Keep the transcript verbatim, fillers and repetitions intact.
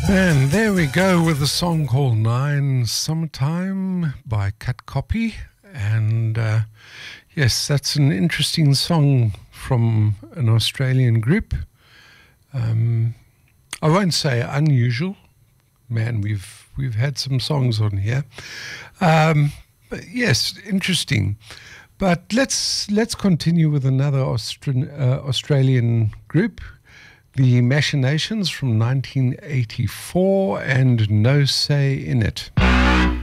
And there we go with a song called Nine Summertime by Cut Copy. And uh, yes, that's an interesting song from an Australian group. Um, I won't say unusual. Man, we've we've had some songs on here. Um, but yes, interesting. But let's let's continue with another Austri- uh, Australian group. The Machinations from nineteen eighty-four and No Say in It.